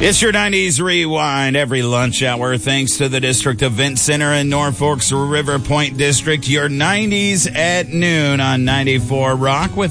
It's your 90s Rewind every lunch hour thanks to the District Event Center in Norfolk's River Point District. Your 90s at noon on 94 Rock with